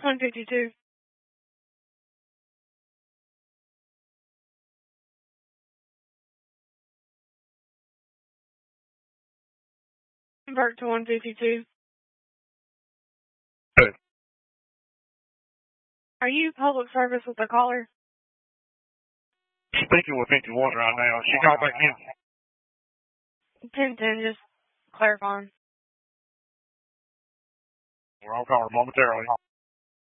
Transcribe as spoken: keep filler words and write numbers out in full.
one fifty-two. Convert to one fifty-two. Hey. Are you public service with the caller? Speaking with fifty-one right now. She called back in. ten ten, just clarifying. We're on call momentarily.